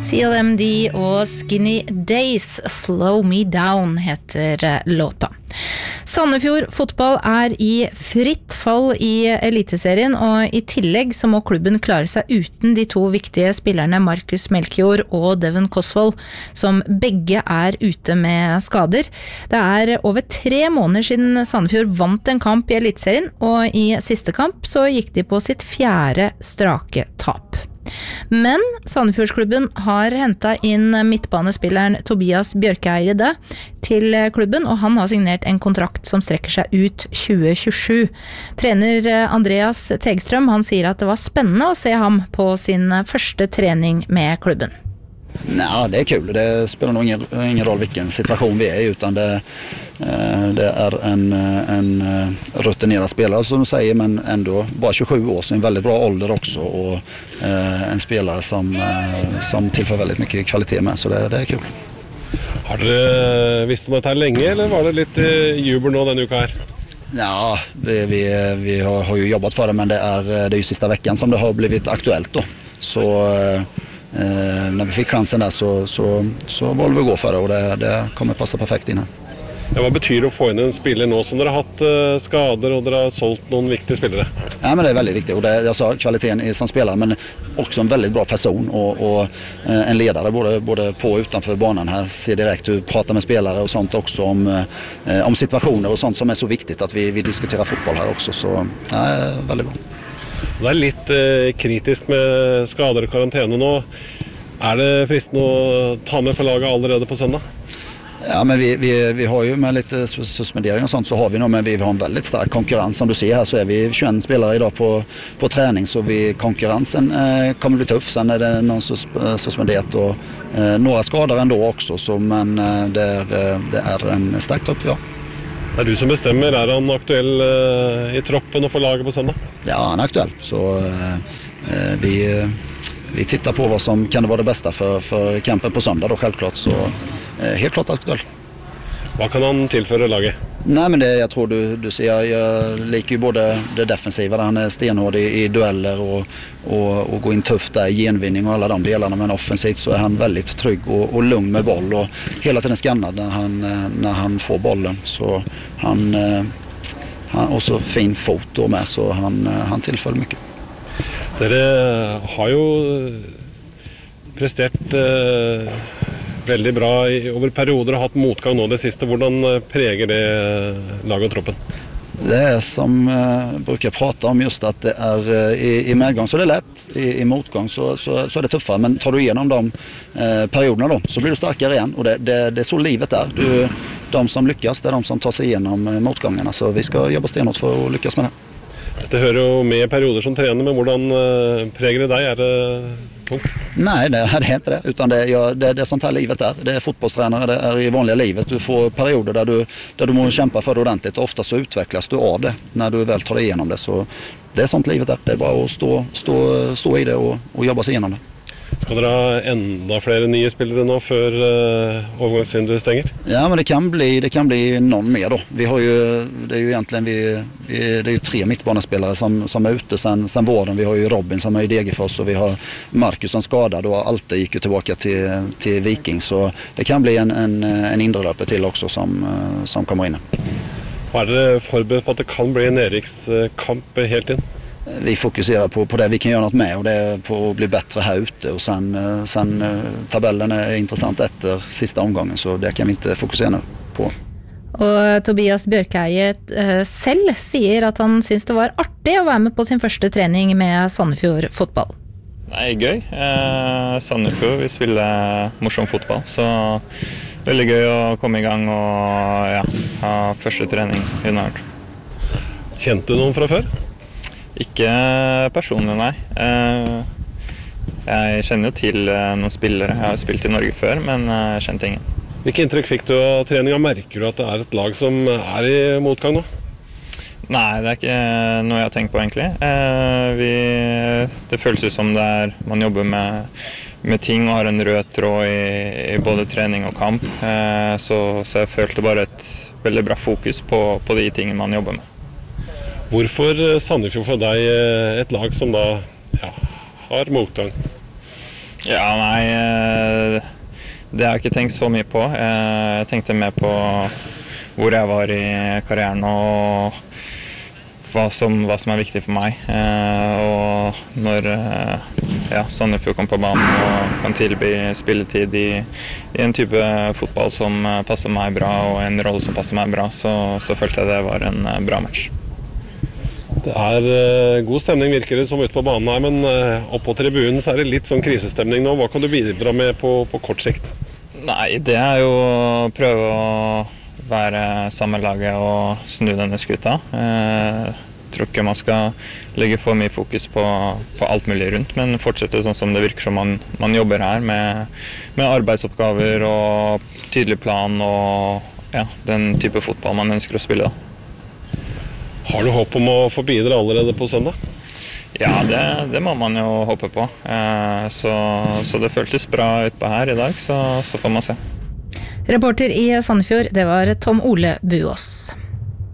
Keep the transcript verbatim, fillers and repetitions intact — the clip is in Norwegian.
C L M D og Skinny Days, Slow Me Down heter låta. Sandefjord fotball er i fritt fall i eliteserien, og i tillegg så må klubben klare seg uten de to viktige spillerne Markus Melchior og Devon Kosvold, som begge er ute med skader. Det er over tre måneder siden Sandefjord vant en kamp i eliteserien, og i siste kamp så gikk de på sitt fjerde strake tap. Men Sandefjordsklubben har hentet inn midtbanespilleren Tobias Bjørkeide til klubben, og han har signert en kontrakt som strekker seg ut tjue tjuesju. Trener Andreas Tegstrøm, han sier at det var spennende å se ham på sin første trening med klubben. Nej, det är kul. Det spelar nog ingen, ingen roll vilken situation vi är i, utan det, det är en, en rutinerad spelare som du säger, men ändå bara tjugosju år, så en väldigt bra ålder också, och en spelare som, som tillför väldigt mycket kvalitet med, så det, det är kul. Har du visst om det här länge, eller var det lite jubel nu den uka här? Ja, vi, vi, vi har, har ju jobbat för det, men det är, det är ju sista veckan som det har blivit aktuellt då. Så Eh, när vi fick chansen där så, så, så valde vi att gå för det, och det, det kommer passa perfekt in här. Ja, vad betyder det att få in en spelare nu som har haft uh, skador och har sålt någon viktiga spelare? Ja, men det är väldigt viktigt, och det, jag sa kvaliteten som spelare, men också en väldigt bra person och, och eh, en ledare både, både på och utanför banan här. Ser direkt hur pratar med spelare och sånt också om, eh, om situationer och sånt som är så viktigt att vi, vi diskuterar fotboll här också, så ja, väldigt bra. Det är lite eh, kritiskt med skador och karantän nu. Är det fristande att ta med på laget allerede på söndag? Ja, men vi, vi, vi har ju med lite suspendering och sånt, så har vi nog, men vi har en väldigt stark konkurrens. Som du ser här så är vi tjugoett spelare idag på, på träning, så vi, konkurrensen eh, kommer bli tuff. Sen är det någon sus, suspenderat och eh, några skador ändå också, så, men eh, det, är, det är en stark trupp vi har. Det är du som bestämmer, är han aktuell eh, i troppen och får laget på söndag? Ja, han är aktuell, så eh, vi, vi tittar på vad som kan vara det bästa för, för kampen på söndag då, självklart, så eh, helt klart aktuell. Vad kan han tillföra laget? Nej, men det, jag tror du, du ser, jag, jag liker ju både det defensiva där han är stenhård i, i dueller och, och, och går in tufft där i genvinning och alla de delarna, men offensivt så är han väldigt trygg och, och lugn med boll och hela tiden skannad när han, när han får bollen, så han, han och så fin fot då med, så han, han tillför mycket. Dere har ju presterat eh... väldigt bra över perioder och haft motgång nu det sista. Hvordan präger det laget och troppen? Det är som eh, brukar prata om, just att det är eh, i, i medgång så är det lätt, i, i motgång så, så, så är det tuffare, men tar du igenom de eh, perioderna då så blir du starkare igen, och det, det, det är så livet är. Du, de som lyckas, det är de som tar sig igenom eh, motgångarna, så vi ska jobba stenhårt för att lyckas med det. Det hör ju med perioder som tränar, men hvordan eh, präger det dig? Är det tungt? Nej, det, det är inte det, utan det, ja, det, det är sånt här livet är. Det är fotbollstränare, det är i vanliga livet. Du får perioder där du, där du måste kämpa för det ordentligt, och ofta så utvecklas du av det när du väl tar dig igenom det. Så det är sånt livet är. Det är bara att stå, stå, stå i det och, och jobba sig igenom det. Ska det ha ända fler nya spelare nu för uh, övergångsvinduet stänger? Ja, men det kan bli det kan bli någon mer då. Vi har ju det är ju egentligen vi, vi det är ju tre mittbanespelare som som är ute sen sen våren. Vi har ju Robin som är i Degerfors, och vi har Marcus som skadad, och Alte gick ju tillbaka till till Viking, så det kan bli en en en inrelöpare till också som som kommer in. Är det förberett på att det kan bli en Erikskamp helt in? Vi fokuserar på, på det vi kan göra något med, och det är på att bli bättre här ute, och sen, sen tabellen är intressant efter sista omgången, så det kan vi inte fokusera nu på. Och Tobias Bjørkeide eh, selv sier at han syns det var artig å være med på sin første trening med Sandefjord fotball. Det er gøy. Eh, Sandefjord, vi spiller morsom fotball, så veldig gøy å komme i gang og ja, ha første trening unnagjort. Kjente du noen fra før? Ikke personlig, nei. Eh, jeg kjenner jo til noen spillere. Jeg har spilt i Norge før, men jeg kjente ingen. Hvilke inntrykk fikk du av treningen? Merker du at det er et lag som er i motgang nå? Nei, det er ikke noe jeg har tenkt på egentlig. Eh, vi, det føles jo som det er, man jobber med, med ting og har en rød tråd i, i både trening og kamp. Eh, så, så jeg følte bare et veldig bra fokus på, på de tingene man jobber med. Hvorfor Sandefjord for deg et lag som da ja, har motgang? Ja, nei, det har jeg ikke tenkt så mye på. Jeg tenkte mer på hvor jeg var i karrieren og hva som, hva som er viktig for meg. Og når ja, Sandefjord kom på banen og kan tilby spilletid i, i en type fotball som passer meg bra og en rolle som passer meg bra, så, så følte jeg det var en bra match. Det er uh, god stemning virker det som ute på banen her, men uh, opp på tribunen så er det litt sånn krisestemning nå. Hva kan du bidra med på, på kort sikt? Nei, det er jo å prøve å være sammen med laget og snu denne skuta. Jeg tror ikke man skal legge for mye fokus på, på alt mulig rundt, men fortsette sånn som det virker som man, man jobber her med, med arbeidsoppgaver og tydelig plan og ja, den type fotball man ønsker å spille da. Har du håp om å få bidra allerede på søndag? Ja, det, det må man jo håpe på. Eh, så, så det føltes bra utpå her i dag, så, så får man se. Reporter i Sandefjord, det var Tom Ole Buås.